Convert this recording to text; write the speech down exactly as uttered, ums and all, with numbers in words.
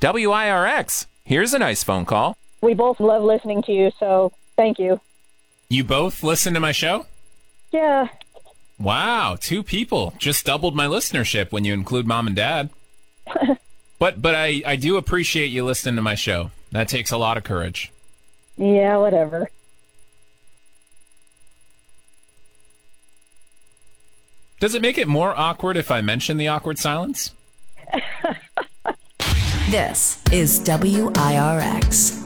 W I R X. Here's a nice phone call. We both love listening to you, so thank you. You both listen to my show? Yeah. Wow, two people. Just doubled my listenership when you include Mom and Dad. but but I, I do appreciate you listening to my show. That takes a lot of courage. Yeah, whatever. Does it make it more awkward if I mention the awkward silence? This is W I R X.